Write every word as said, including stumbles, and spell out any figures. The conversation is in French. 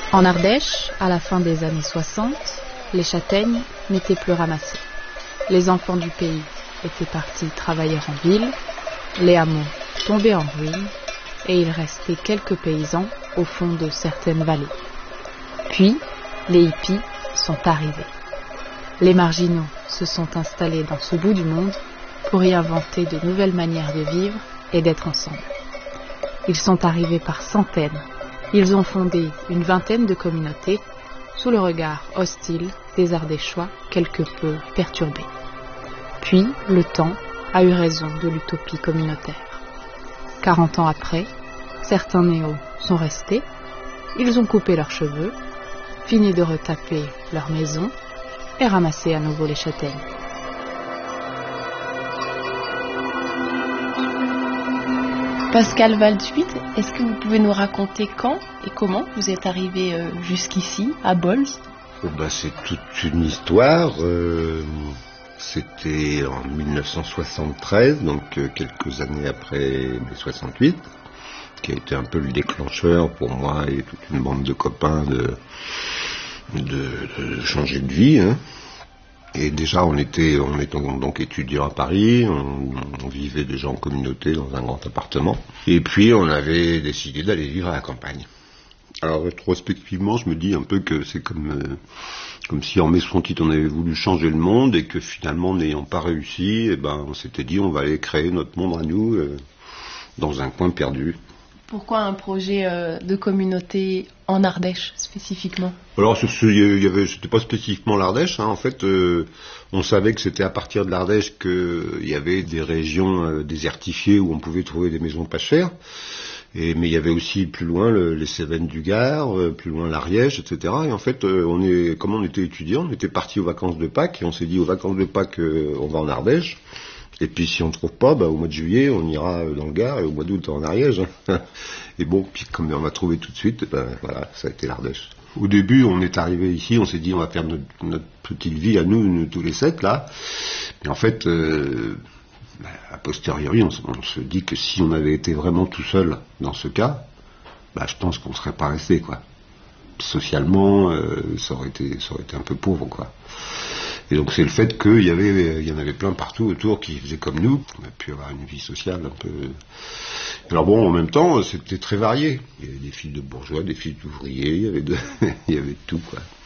En Ardèche, à la fin des années soixante, les châtaignes n'étaient plus ramassées. Les enfants du pays étaient partis travailler en ville, les hameaux tombaient en ruine et il restait quelques paysans au fond de certaines vallées. Puis, les hippies sont arrivés. Les marginaux se sont installés dans ce bout du monde pour y inventer de nouvelles manières de vivre et d'être ensemble. Ils sont arrivés par centaines. Ils ont fondé une vingtaine de communautés sous le regard hostile des Ardéchois quelque peu perturbés. Puis, le temps a eu raison de l'utopie communautaire. Quarante ans après, certains néos sont restés, ils ont coupé leurs cheveux, fini de retaper leur maison et ramassé à nouveau les châtaignes. Pascal Waldschmidt, est-ce que vous pouvez nous raconter quand et comment vous êtes arrivé euh, jusqu'ici, à Bols? Oh ben, c'est toute une histoire. Euh, c'était en dix-neuf cent soixante-treize, donc euh, quelques années après mai soixante-huit, qui a été un peu le déclencheur pour moi et toute une bande de copains de, de, de changer de vie, hein. Et déjà, on était, on était donc étudiants à Paris, on, on vivait déjà en communauté dans un grand appartement. Et puis, on avait décidé d'aller vivre à la campagne. Alors, rétrospectivement, je me dis un peu que c'est comme, euh, comme si en mai soixante-huit, on avait voulu changer le monde et que finalement, n'ayant pas réussi, eh ben, on s'était dit, on va aller créer notre monde à nous, euh, dans un coin perdu. Pourquoi un projet euh, de communauté en Ardèche spécifiquement? Alors, il y avait, c'était pas spécifiquement l'Ardèche, hein. En fait, euh, on savait que c'était à partir de l'Ardèche qu'il y avait des régions euh, désertifiées où on pouvait trouver des maisons pas chères. Et, mais il y avait aussi plus loin le, les Cévennes du Gard, euh, plus loin l'Ariège, et cetera. Et en fait, euh, on est, comme on était étudiants, on était partis aux vacances de Pâques et on s'est dit aux vacances de Pâques, euh, on va en Ardèche. Et puis si on ne trouve pas, bah, au mois de juillet, on ira dans le Gard et au mois d'août en Ariège. Et bon, puis comme on a trouvé tout de suite, ben, voilà, ça a été l'Ardèche. Au début, on est arrivé ici, on s'est dit on va faire notre, notre petite vie à nous, nous, tous les sept là. Mais en fait, euh, bah, a posteriori, on, on se dit que si on avait été vraiment tout seul dans ce cas, bah, je pense qu'on ne serait pas resté, quoi. Socialement, euh, ça aurait été, ça aurait été un peu pauvre, quoi. Et donc c'est le fait qu'il y avait, il y en avait plein partout autour qui faisaient comme nous. On a pu avoir une vie sociale un peu. Alors bon, en même temps, c'était très varié. Il y avait des filles de bourgeois, des filles d'ouvriers, il y avait de, il y avait de tout, quoi.